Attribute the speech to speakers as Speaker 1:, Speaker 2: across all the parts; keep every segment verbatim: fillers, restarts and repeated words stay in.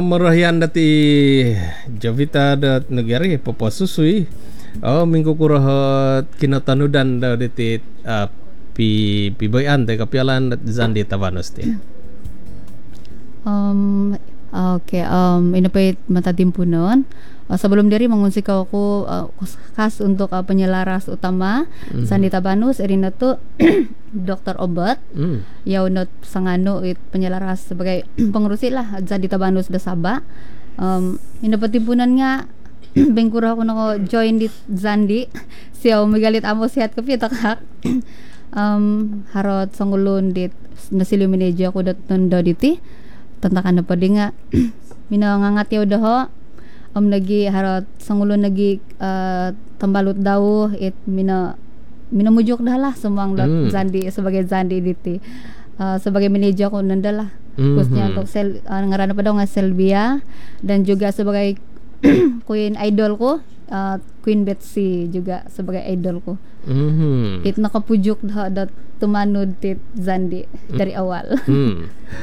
Speaker 1: Merahian dati Javita dat negari papasusui. Oh minggu kurahat kinatanudan daw diti uh, pi pibayan te kapialan dat Zandi Tabanos ti.
Speaker 2: Um, okay, um, inapait matatimpunon. Uh, sebelum dari mengungsi kau aku uh, khas untuk uh, penyelaras utama mm-hmm. Zandi Tabanus erina tu dokter obat mm. ya unut sangano it penyelaras sebagai pengurusi lah Zandi Tabanus da Sabah. Um, inapait timpunan nga bengkura ako nako join di Zandi siya umigalit amo sihat kapi takak um, harot sangulun dit nasilu meneja ako dat nanda diti tentakan apa dia nga mina ngangat ya udah ho om lagi harot sangulun lagi uh, tembalut daw it mina mina mujuk dah lah semang mm. Zandi sebagai Zandi diti uh, sebagai manajer ko nanda lah mm-hmm. khususnya untuk sel uh, ngaran apa daw nga Selvia dan juga sebagai Queen idol ko uh, Queen Betsy juga sebagai idol ko mm-hmm. it nakapujuk dah dat tumanod tit Zandi mm. dari awal
Speaker 1: mm.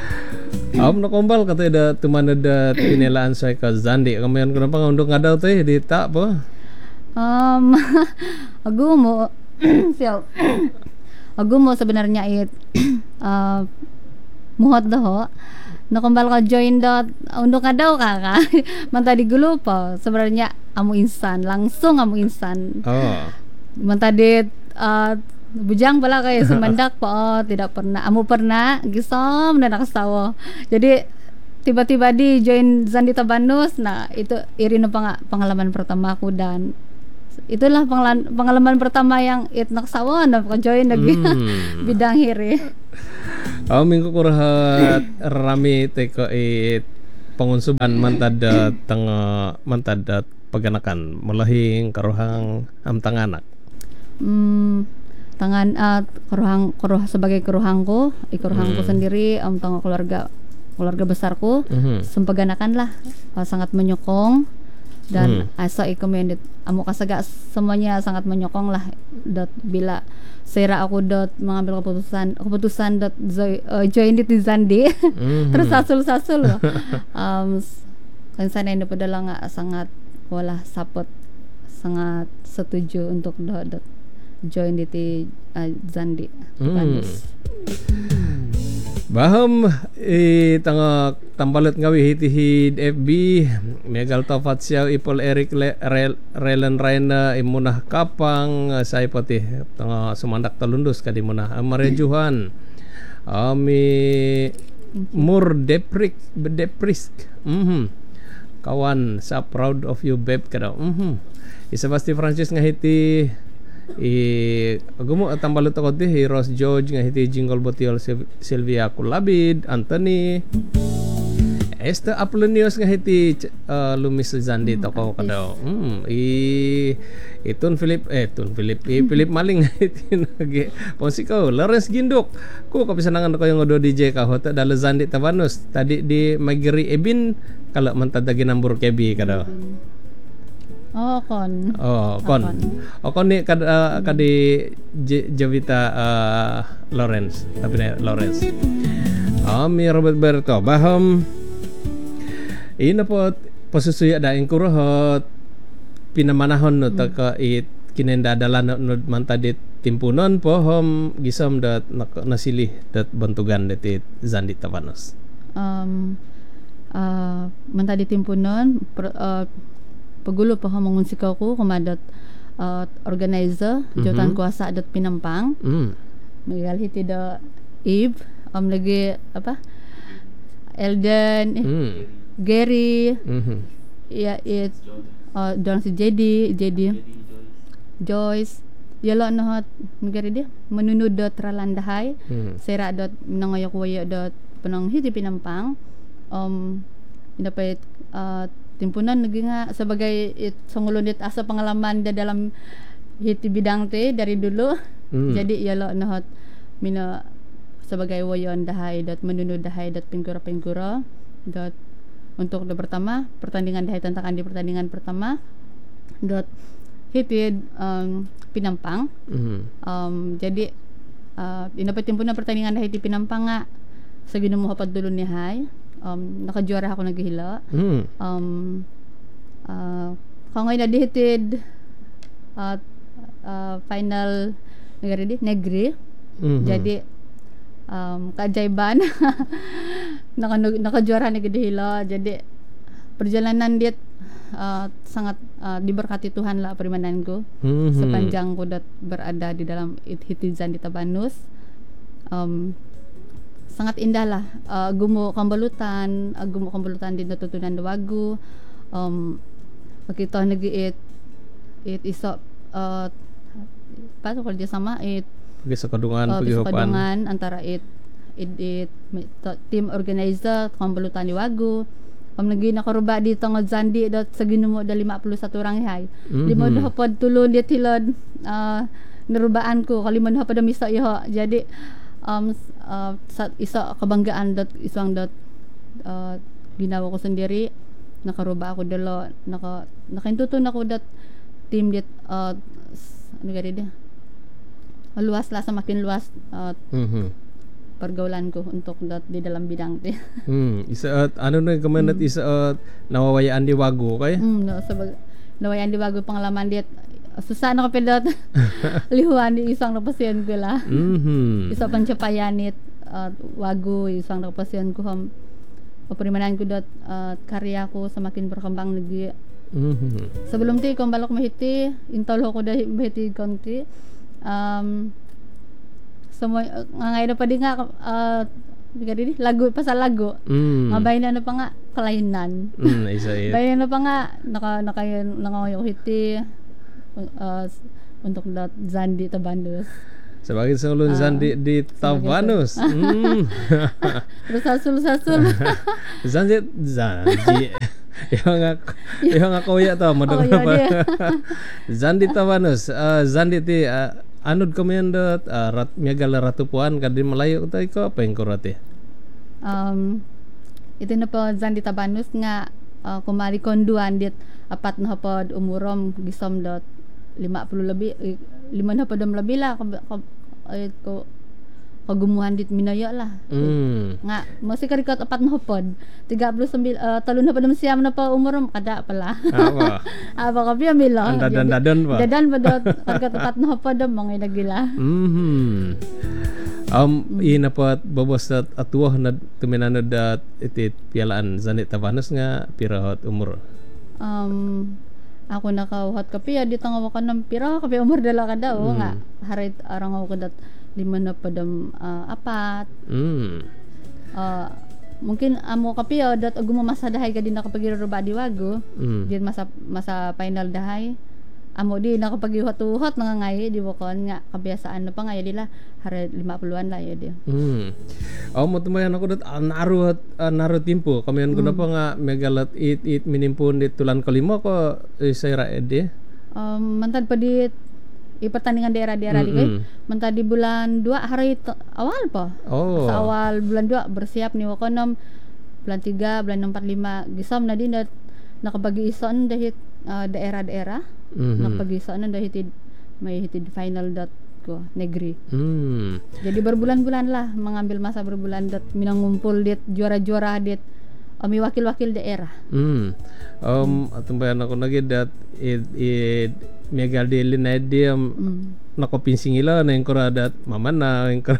Speaker 1: Am nakombal kata da tumanod da tinilaan sa ka Zandi kamayan ko pa undok nga daw tay di ta po
Speaker 2: um agu mo siya agu mo sebenarnya it uh, muhot daw nakombal ka join dot undok nga daw ka ka manta di gulo pa sebenarnya amu insan langsung amu insan
Speaker 1: oh
Speaker 2: manta di uh, bujang pala kayak semendak po oh, tidak pernah amu pernah gisom dan nakasawa jadi tiba-tiba di join Zandi Tabanus nah itu irin pang- pengalaman pertama aku dan itulah pengalaman, pengalaman pertama yang it nakasawa na join lagi mm. bidang hiri.
Speaker 1: Oh minggu kurahat rami teko it pengunsuban mantada tengah mantada paganakan melahing karuhang amtang anak.
Speaker 2: Hmm, tangan uh, keruhang keruh sebagai keruhangku, ikeruhangku hmm. sendiri um, tengah keluarga keluarga besarku hmm. sempaganakan lah uh, sangat menyokong dan hmm. asa recommended amu kasaga semuanya sangat menyokong lah dot bila sera aku dot mengambil keputusan keputusan dot join, uh, join di Zandi mm-hmm. terus sasul-sasul um, kan sana ini padahal nga sangat wala support sangat setuju untuk dot, dot join di uh, Zandi mm.
Speaker 1: Baham i tanga tambalat ngawi hitihid F B megal tafat siya ipol Eric Le, Re, Relen Raina imunah kapang say pati tanga sumandak talundus kadi munah amarejuhan ami mur deprik deprisk mhm kawan sa proud of you babe kada mhm isa pasti Francis nga hiti i agumo tambalut ako di Ross George nga hiti Jingle Botiol Silvia Kulabid Anthony este Aplenius nga hiti uh, Lumis Zandi to ko kadaw mm i itun Philip eh tun Philip i Philip Maling hiti nagi ponsiko Lawrence Ginduk ko kapisanangan ko yung odo D J ka hota dala Zandi Tabanus tadi di Magiri Ebin kala mantada ginambur kebi kadaw.
Speaker 2: Oh kon.
Speaker 1: Oh kon. Oh kon ni kad uh, kadi J- Javita uh, Lawrence tapi na Lawrence. Ami um, Robert Berto baham ina po pasusuya daing kurohot pinamanahon no hmm. taka it kinendadalan no mantadit timpunon pohom gisom dat nasilih dat bantugan det Zandi Tabanus.
Speaker 2: Um uh, mantadit timpunon per, uh, pagulo pa mangunsi ka ko kumadat uh, organizer mm-hmm. jawatan kuasa adat Pinampang mm. Miguel hiti da Eve um lagi apa Elden mm. Gary mm-hmm. ya it uh, dan si Jadi Jadi Joyce yalo nahat ngari dia menunud dot ralandahay mm. sera dot nangayak waya dot penang hiti Pinampang um dapat uh, timpunan lagi nga sebagai it, sangulunit asa pengalaman da dalam hiti bidang te dari dulu mm. jadi yalo nahat mina sebagai wayon dahay dat menunud dahay dat pinggura-pinggura dat untuk da pertama pertandingan dahay tantakan di pertandingan pertama dat hiti um, Pinampang mm. um, jadi uh, inapat timpunan pertandingan dahay ti Pinampang nga sa ginumo hapat dulu ni hay um, nakajuara ako naghihila.
Speaker 1: Mm.
Speaker 2: Um, uh, kung ngayon nadihitid at uh, final negri negri.
Speaker 1: Mhm.
Speaker 2: Jadi um, kaajaiban naka nakajuara naghihila. Jadi perjalanan dia uh, sangat uh, diberkati Tuhan lah perimananku.
Speaker 1: Mhm.
Speaker 2: Sepanjang ko dat berada di dalam Hitid Zandi Tabanus. Um, sangat indah lah. Uh, gumo kambalutan, uh, gumo kambalutan din natutunan da wagu. Um, Pagkita nag-iit it iso uh, paano kerja sama it
Speaker 1: Pergi sa kadungan,
Speaker 2: uh,
Speaker 1: pergi
Speaker 2: sa
Speaker 1: hopan.
Speaker 2: kadungan antara it it, it to, team organizer kambalutan di wagu. Pam nagi nakaruba dito nga Zandi dot sa ginumo da lima puluh satu orang hay.
Speaker 1: Mhm.
Speaker 2: Lima do pod tulon di tilod uh, narubaan ko kalimon ha pada misa iho. Jadi um uh, sa isa kabanggaan dot isang dot uh, ginawa ko sendiri. Nakaruba ako dalo naka nakaintuton ako dat team dit uh, ano gari dia luas lah semakin luas uh,
Speaker 1: Mhm.
Speaker 2: pergaulan ko untuk dat di dalam bidang ti.
Speaker 1: Hmm, isa at ano na kamenat isa at nawawayaan di wago kay.
Speaker 2: Hmm, no, sabag nawayan di bago pangalaman dit susah na kapedot lihuan di isang napasyan ko la.
Speaker 1: Mhm.
Speaker 2: Isa pan siya payanit uh, wago isang napasyan ko ham paperimanan ko dat uh, karya ko semakin berkembang lagi.
Speaker 1: Mhm.
Speaker 2: Sebelum ti kung balok mahiti intol ko dahil mahiti konti um semua uh, ngangay na pa di nga uh, di lagu pasal lagu
Speaker 1: Mm.
Speaker 2: ngabay na na pa nga kelainan.
Speaker 1: Mm, isa it.
Speaker 2: Bayan na pa nga naka naka nangayo hiti uh, untuk dat Zandi Tabanus.
Speaker 1: Sebagai selunsan
Speaker 2: Ah,
Speaker 1: di di Tabanus. Hmm.
Speaker 2: Terus sasul-sasul.
Speaker 1: Zanji Zanji. Yang aku yang aku ya tahu
Speaker 2: Oh,
Speaker 1: madang
Speaker 2: iya
Speaker 1: apa.
Speaker 2: dia.
Speaker 1: Zandi Tabanus. Uh, Zandi ti uh, anud komendot uh, rat miagal ratu puan kadi Melayu ta iko apa yang kurati.
Speaker 2: um, Itu na po Zandi Tabanus nga uh, kumari konduan dit apat na pod umurom gisom dot lima puluh lebih eh, lima na podom lebih lah ko ay ko kagumuhan dit minaya lah.
Speaker 1: Hmm.
Speaker 2: Nga masih karikot apat na pod tiga puluh sembilan uh, talun na podom siyam na pa umurom kada pala.
Speaker 1: Apa?
Speaker 2: Apa ka piya milo?
Speaker 1: Ang dadan-dadan pa.
Speaker 2: Dadan pa dot karikot apat na podom mga nagila.
Speaker 1: Mhm. Um ina pat babos at atuah na tuminano dat itit pialaan Zandi Tabanus nga pirahot umur.
Speaker 2: Um, ako nakauhat kapi adi tangaw ka ng pira kapi umur dala ka daw
Speaker 1: Mm.
Speaker 2: nga harit arang ako kadat lima na padam uh, apat
Speaker 1: Hmm.
Speaker 2: uh, mungkin amo kapi o dat agumo masadahay ka din nakapagirruba di wago
Speaker 1: Hmm.
Speaker 2: din masa masa final dahay amo di nakapagihot-uhot nangangay di bukon nga kabiasaan na pa nga dila harit lima puluhan la di.
Speaker 1: Hmm. Oh, mo tumayan ako dat ah, naru at ah, naru timpo. Kamian ko na pa nga megalat it it minimpun dit tulan kalima ko eh, sayra edi.
Speaker 2: Um, mantad pa di ipertandingan daerah-daerah di
Speaker 1: Mm-mm.
Speaker 2: mantad di bulan dua hari t- awal pa.
Speaker 1: Oh.
Speaker 2: Sa awal bulan dua bersiap ni wakonom bulan tiga bulan empat lima gisam na din dat nakabagi-ison dahit uh, daerah-daerah
Speaker 1: Mhm.
Speaker 2: nakabagi-ison na dahit tid- may hitid final dot ko negeri.
Speaker 1: Hmm.
Speaker 2: Jadi berbulan-bulan lah mengambil masa berbulan dat minangumpul dit juara-juara dit uh, may wakil-wakil daerah.
Speaker 1: Hmm. Um atumbayan ako nagi dat it it megal di linadium
Speaker 2: Mm.
Speaker 1: nakopinsingila na yung kuradat mama na yung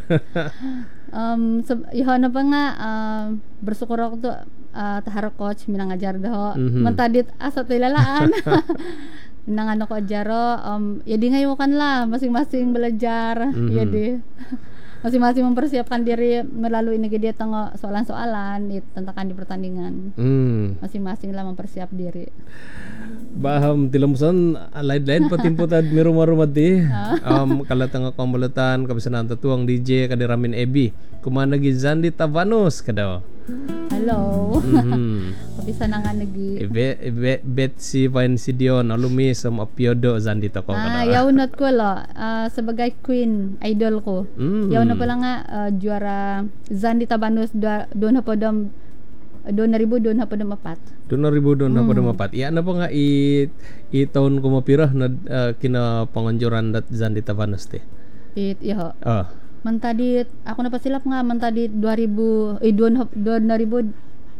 Speaker 2: Um, so, iho na pa nga uh, bersyukur ako to uh, tahar coach minangajar daho
Speaker 1: Mhm.
Speaker 2: mantadit asa to ilalaan minangano ko ajaro um yadi ngayon kan lah masing-masing belajar
Speaker 1: Mhm.
Speaker 2: yadi masing-masing mempersiapkan diri melalui negeri dia tengok soalan-soalan ditentakan di pertandingan
Speaker 1: hmm.
Speaker 2: masing-masing lah mempersiap diri.
Speaker 1: Baham tilamsan lain-lain patimputad mirum-rumad di. Um kalatang kombalatan kabisanan tuang D J kadiramin Ebi. Kumana gi Zandi Tabanus kadaw.
Speaker 2: Hello.
Speaker 1: Mhm.
Speaker 2: Kabisa na nga nagi
Speaker 1: Ibe ibe bet si Vain Sidion alumi som apiodo Zandi to ko
Speaker 2: Ah,
Speaker 1: kadaw.
Speaker 2: yaunat ko lo ah, sebagai queen idol ko.
Speaker 1: Mhm.
Speaker 2: Yaw na pala nga ah, juara Zandi Tabanus dua- doon na po dam doon na ribu doon na po dam apat.
Speaker 1: Doon na ribu doon na pada mapat. Iya na pa nga i i taon ko mapirah na uh, kina pangonjoran dat Zandi Tabanus te.
Speaker 2: It iho.
Speaker 1: Ah.
Speaker 2: Mantadit ako na pasilap nga mantadit dua ribu eh doon na- doon na ribu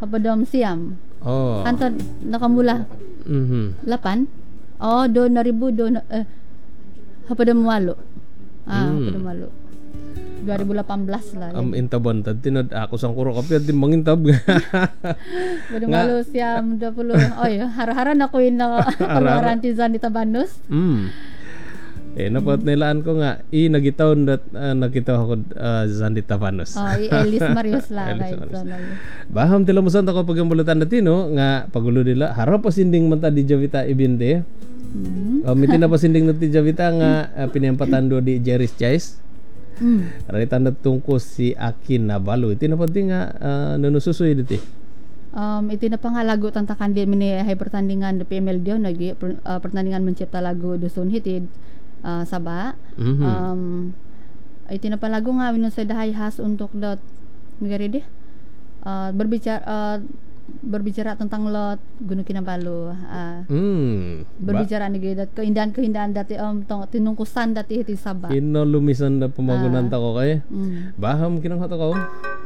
Speaker 2: Hapadam siam.
Speaker 1: Oh.
Speaker 2: Anton nakamula
Speaker 1: Mhm.
Speaker 2: lapan. Oh, do na ribu do na eh, hapadam walo. Ah,
Speaker 1: Hmm.
Speaker 2: hapadam walo. dua ribu delapan belas lah.
Speaker 1: Am intaban tad tinad ako sang kuro kapi at mangintab.
Speaker 2: Hapadam walo siam dua puluh. Oh ya, hara-hara na ko in na pengeluaran tizan di Tabanus.
Speaker 1: Hmm. Eh napat nilaan ko nga i nagitaon dat uh, nagitaw ako uh, Zandi Tabanos.
Speaker 2: Oh, i Elis Marius lah
Speaker 1: Elis
Speaker 2: right.
Speaker 1: Marius.
Speaker 2: So, lagi.
Speaker 1: Baham tila musan tako pagambulutan natino nga pagulo nila harap pasinding man ta di Javita ibinte.
Speaker 2: Hmm.
Speaker 1: Uh, miti na pasinding nati Javita nga uh, pinampatan do di Jerry's Choice.
Speaker 2: Hmm.
Speaker 1: Rita na tungko si Akin Nabalo. Iti na pati nga uh, nanususoy diti.
Speaker 2: Um, iti na pangalago tantakan din mini hay pertandingan de P M L dio nagi per, uh, pertandingan mencipta lagu dusun hitid uh, Sabah.
Speaker 1: Mhm.
Speaker 2: Um, iti na palago nga winun sa dahay has untuk dot negari deh. Uh, berbicara uh, berbicara tentang lot Gunung Kinabalu. Uh,
Speaker 1: Hmm. Ba-
Speaker 2: berbicara nagi dat keindahan-keindahan dati um tong tinungkusan dati hitid Sabah.
Speaker 1: Ino lumisan na pamagunan
Speaker 2: Ah.
Speaker 1: tako kay.
Speaker 2: Mm.
Speaker 1: Baham kinang hato ko.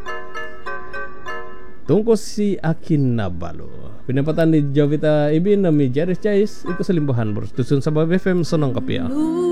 Speaker 1: Tungkol si Akin Nabalo. Pinapatan ni Jovita Ibin na mi Jerry's Choice. Ito sa Limbahan Bros. Tusun sa Bab F M Sonong Kapia.